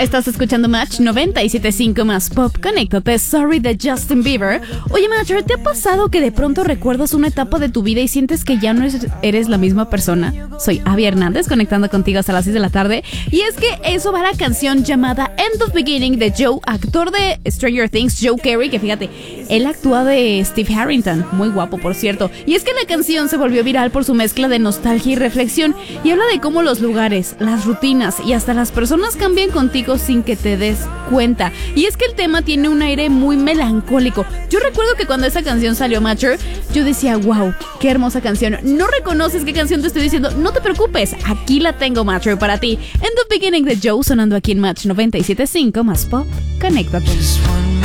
Estás escuchando Match 97.5 más Pop. Conéctate, Sorry de Justin Bieber. Oye, Matcher, ¿te ha pasado que de pronto recuerdas una etapa de tu vida y sientes que ya no eres la misma persona? Soy Abby Hernández, conectando contigo hasta las 6 de la tarde. Y es que eso va a la canción llamada End of Beginning de Joe, actor de Stranger Things, Joe Carey, que fíjate, él actúa de Steve Harrington, muy guapo por cierto. Y es que la canción se volvió viral por su mezcla de nostalgia y reflexión, y habla de cómo los lugares, las rutinas y hasta las personas cambian contigo sin que te des cuenta. Y es que el tema tiene un aire muy melancólico. Yo recuerdo que cuando esa canción salió, Matcher, yo decía, wow, qué hermosa canción. ¿No reconoces qué canción te estoy diciendo? No te preocupes, aquí la tengo, Matcher, para ti. End of Beginning de Joe, sonando aquí en Match 97.5 más Pop. Conéctate.